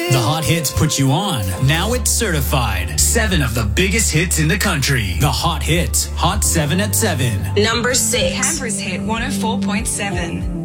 The hot hits put you on. Now it's certified. 7 of the biggest hits in the country. The hot hits. Hot 7 at 7. Number 6. Canberra's hit 104.7.